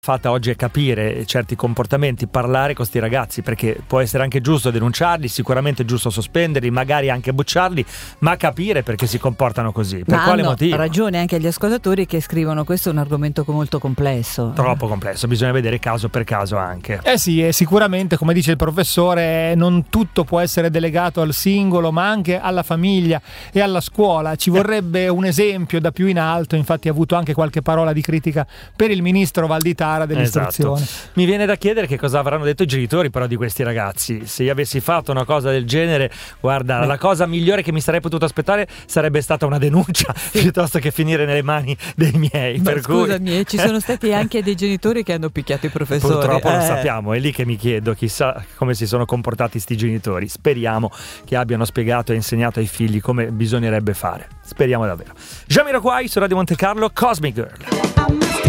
fatta oggi è capire certi comportamenti, parlare con sti ragazzi, perché può essere anche giusto denunciarli, sicuramente è giusto sospenderli, magari anche bocciarli, ma capire perché si comportano così, per quale motivo. Ha ragione anche gli ascoltatori che scrivono: questo è un argomento molto complesso. Troppo complesso, bisogna vedere caso per caso anche. Sì, e sicuramente, come dice il professore, non tutto può essere delegato al singolo, ma anche alla famiglia e alla scuola. Ci vorrebbe un esempio da più in alto, infatti ha avuto anche qualche parola di critica per il ministro Valditara dell'istruzione. Esatto. Mi viene da chiedere che cosa avranno detto i genitori però di questi ragazzi. Se io avessi fatto una cosa del genere, guarda, la cosa migliore che mi sarei potuto aspettare sarebbe stata una denuncia piuttosto che finire nelle mani dei miei. Ma per scusami, cui ci sono stati anche dei genitori che hanno picchiato i professori. Purtroppo lo sappiamo, è lì che mi chiedo chissà come si sono comportati sti genitori. Speriamo che abbiano spiegato e insegnato ai figli come bisognerebbe fare. Speriamo davvero. Jamiroquai su Radio Monte Carlo, Cosmic Girl.